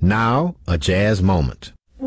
Now, a jazz moment. I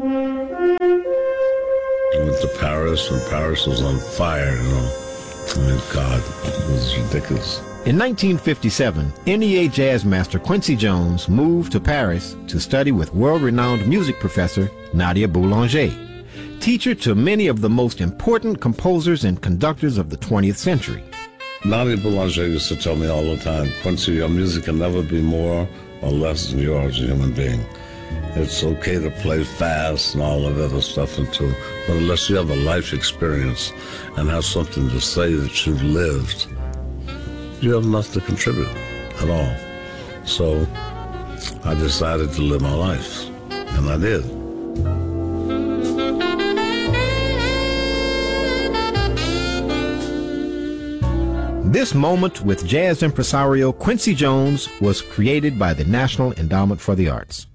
went to Paris, and Paris was on fire, you know. I mean, God, it was ridiculous. In 1957, NEA jazz master Quincy Jones moved to Paris to study with world-renowned music professor Nadia Boulanger, teacher to many of the most important composers and conductors of the 20th century. Nadia Boulanger used to tell me all the time, Quincy, your music can never be more or less than you are as a human being. It's okay to play fast and all that other stuff too, but unless you have a life experience and have something to say that you've lived, you have nothing to contribute at all. So I decided to live my life, and I did. This moment with jazz impresario Quincy Jones was created by the National Endowment for the Arts.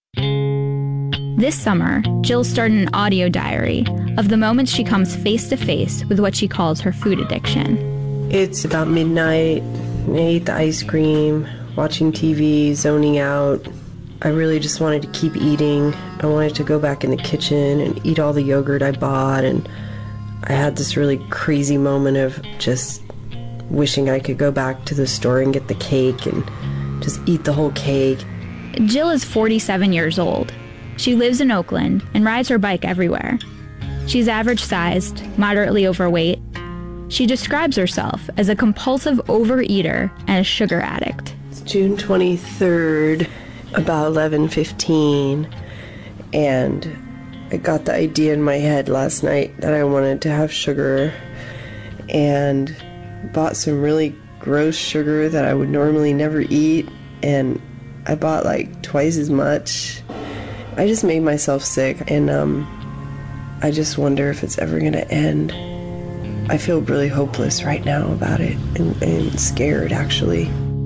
This summer, Jill started an audio diary of the moments she comes face to face with what she calls her food addiction. It's about midnight, and I ate the ice cream, watching TV, zoning out. I really just wanted to keep eating. I wanted to go back in the kitchen and eat all the yogurt I bought, and I had this really crazy moment of just wishing I could go back to the store and get the cake and just eat the whole cake. Jill is 47 years old. She lives in Oakland and rides her bike everywhere. She's average-sized, moderately overweight. She describes herself as a compulsive overeater and a sugar addict. It's June 23rd, about 11:15, and I got the idea in my head last night that I wanted to have sugar, and bought some really gross sugar that I would normally never eat, and I bought like twice as much. I just made myself sick, and I just wonder if it's ever going to end. I feel really hopeless right now about it, and scared, actually.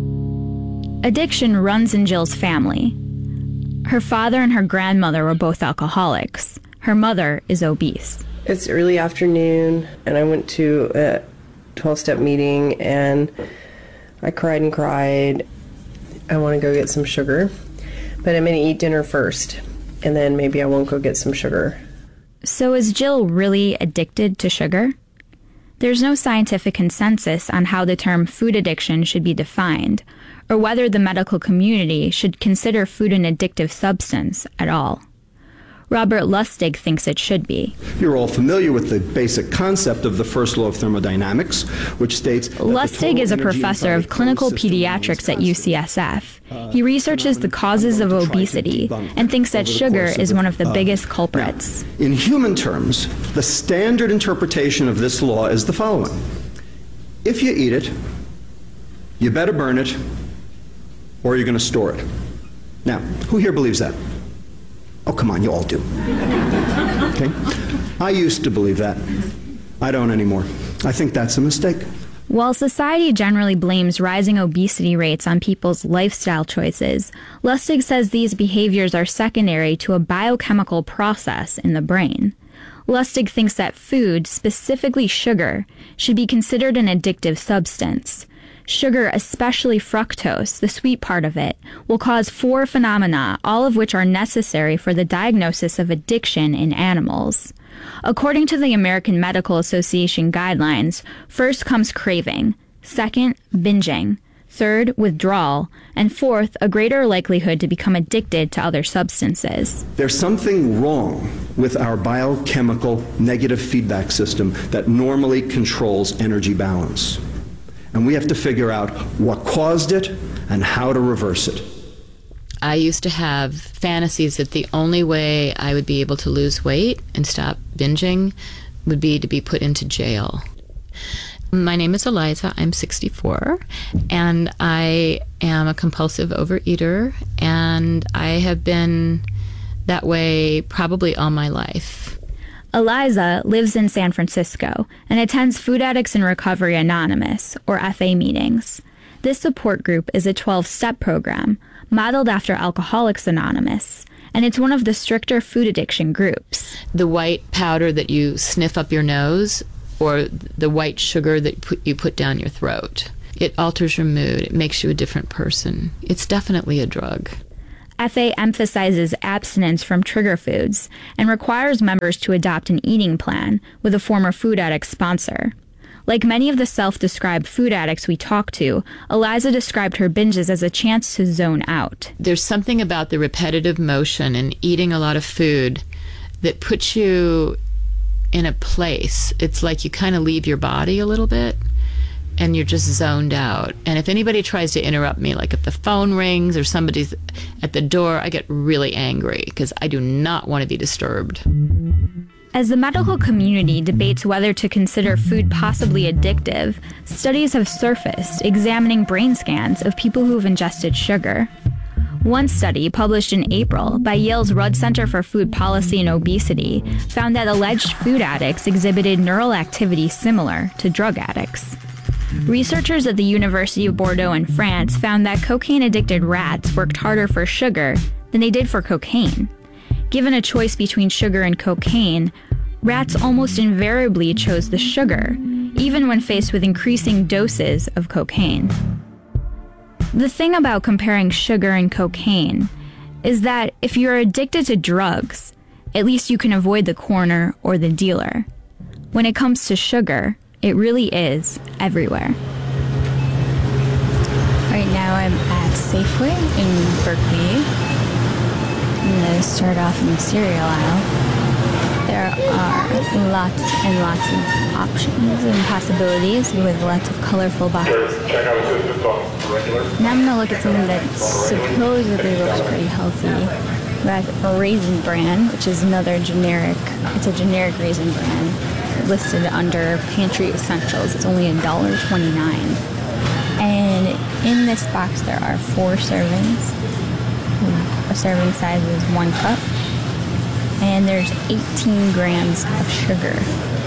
Addiction runs in Jill's family. Her father and her grandmother were both alcoholics. Her mother is obese. It's early afternoon, and I went to a 12-step meeting, and I cried and cried. I want to go get some sugar, but I'm going to eat dinner first, and then maybe I won't go get some sugar. So is Jill really addicted to sugar? There's no scientific consensus on how the term food addiction should be defined, or whether the medical community should consider food an addictive substance at all. Robert Lustig thinks it should be. You're all familiar with the basic concept of the first law of thermodynamics, which states that Lustig is a professor of clinical pediatrics at UCSF. He researches the causes of obesity and thinks that sugar is one of the biggest culprits. Now, in human terms, the standard interpretation of this law is the following. If you eat it, you better burn it, or you're going to store it. Now, who here believes that? Oh, come on, you all do. Okay? I used to believe that. I don't anymore. I think that's a mistake. While society generally blames rising obesity rates on people's lifestyle choices, Lustig says these behaviors are secondary to a biochemical process in the brain. Lustig thinks that food, specifically sugar, should be considered an addictive substance. Sugar, especially fructose, the sweet part of it, will cause 4 phenomena, all of which are necessary for the diagnosis of addiction in animals. According to the American Medical Association guidelines, first comes craving, second, binging, third, withdrawal, and fourth, a greater likelihood to become addicted to other substances. There's something wrong with our biochemical negative feedback system that normally controls energy balance. And we have to figure out what caused it and how to reverse it. I used to have fantasies that the only way I would be able to lose weight and stop binging would be to be put into jail. My name is Eliza. I'm 64, and I am a compulsive overeater, and I have been that way probably all my life. Eliza lives in San Francisco and attends Food Addicts in Recovery Anonymous, or FA meetings. This support group is a 12-step program modeled after Alcoholics Anonymous, and it's one of the stricter food addiction groups. The white powder that you sniff up your nose, or the white sugar that you put down your throat, it alters your mood. It makes you a different person. It's definitely a drug. FA emphasizes abstinence from trigger foods and requires members to adopt an eating plan with a former food addict sponsor. Like many of the self-described food addicts we talked to, Eliza described her binges as a chance to zone out. There's something about the repetitive motion and eating a lot of food that puts you in a place. It's like you kind of leave your body a little bit and you're just zoned out. And if anybody tries to interrupt me, like if the phone rings or somebody's at the door, I get really angry because I do not want to be disturbed. As the medical community debates whether to consider food possibly addictive, studies have surfaced examining brain scans of people who have ingested sugar. One study, published in April by Yale's Rudd Center for Food Policy and Obesity, found that alleged food addicts exhibited neural activity similar to drug addicts. Researchers at the University of Bordeaux in France found that cocaine-addicted rats worked harder for sugar than they did for cocaine. Given a choice between sugar and cocaine, rats almost invariably chose the sugar, even when faced with increasing doses of cocaine. The thing about comparing sugar and cocaine is that if you're addicted to drugs, at least you can avoid the coroner or the dealer. When it comes to sugar, it really is everywhere. Right now I'm at Safeway in Berkeley. I'm going to start off in the cereal aisle. There are lots and lots of options and possibilities with lots of colorful boxes. Now I'm going to look at something that supposedly looks pretty healthy. We have Raisin Bran, which is another generic, it's a generic Raisin Bran listed under Pantry Essentials. It's only $1.29. And in this box there are 4 servings. A serving size is 1 cup, and there's 18 grams of sugar.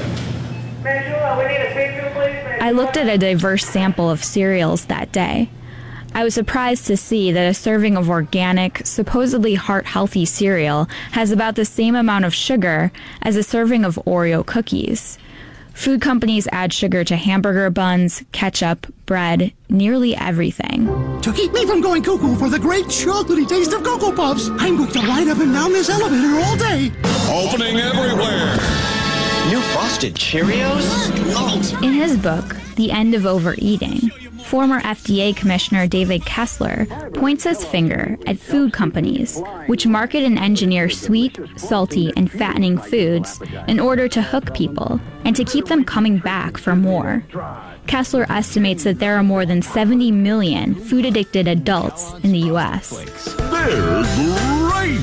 I looked at a diverse sample of cereals that day. I was surprised to see that a serving of organic, supposedly heart-healthy cereal has about the same amount of sugar as a serving of Oreo cookies. Food companies add sugar to hamburger buns, ketchup, bread, nearly everything. To keep me from going cuckoo for the great chocolatey taste of Cocoa Puffs, I'm going to ride up and down this elevator all day. Opening everywhere. New Frosted Cheerios? In his book, The End of Overeating, former FDA Commissioner David Kessler points his finger at food companies, which market and engineer sweet, salty, and fattening foods in order to hook people and to keep them coming back for more. Kessler estimates that there are more than 70 million food-addicted adults in the U.S. They're great!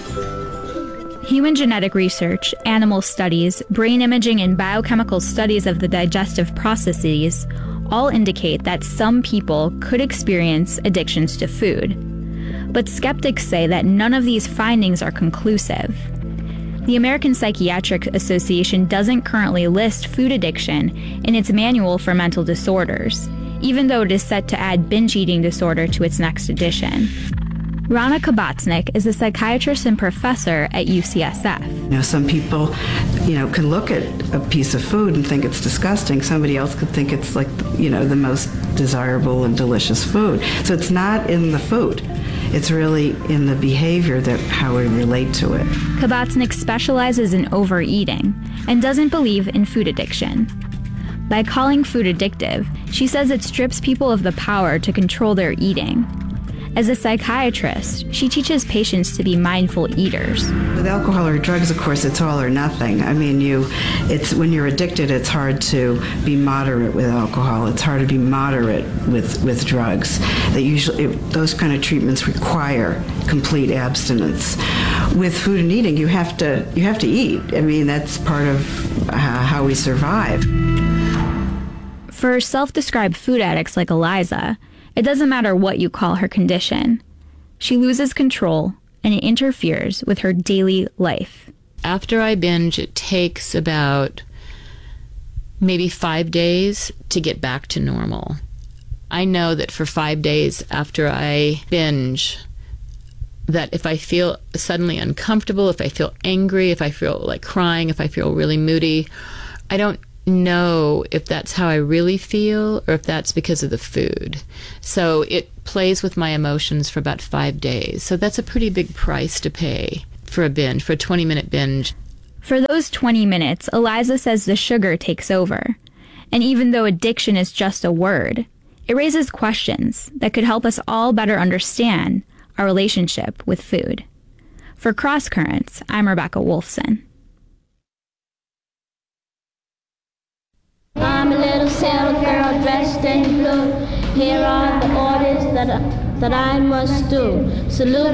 Human genetic research, animal studies, brain imaging, and biochemical studies of the digestive processes all indicate that some people could experience addictions to food. But skeptics say that none of these findings are conclusive. The American Psychiatric Association doesn't currently list food addiction in its manual for mental disorders, even though it is set to add binge eating disorder to its next edition. Rana Kabatsnik is a psychiatrist and professor at UCSF. Some people, can look at a piece of food and think it's disgusting. Somebody else could think it's like, the most desirable and delicious food. So it's not in the food. It's really in the behavior that how we relate to it. Kabatsnik specializes in overeating and doesn't believe in food addiction. By calling food addictive, she says it strips people of the power to control their eating. As a psychiatrist, she teaches patients to be mindful eaters. With alcohol or drugs, of course, it's all or nothing. It's when you're addicted, it's hard to be moderate with alcohol. It's hard to be moderate with drugs. Those kind of treatments require complete abstinence. With food and eating, you have to eat. That's part of how we survive. For self-described food addicts like Eliza, it doesn't matter what you call her condition. She loses control, and it interferes with her daily life. After I binge, it takes about maybe 5 days to get back to normal. I know that for 5 days after I binge, that if I feel suddenly uncomfortable, if I feel angry, if I feel like crying, if I feel really moody, I don't know if that's how I really feel or if that's because of the food. So it plays with my emotions for about 5 days. So that's a pretty big price to pay for a binge, for a 20-minute binge. For those 20 minutes, Eliza says the sugar takes over. And even though addiction is just a word, it raises questions that could help us all better understand our relationship with food. For Cross Currents, I'm Rebecca Wolfson. I'm a little sailor girl dressed in blue. Here are the orders that I must do. Salute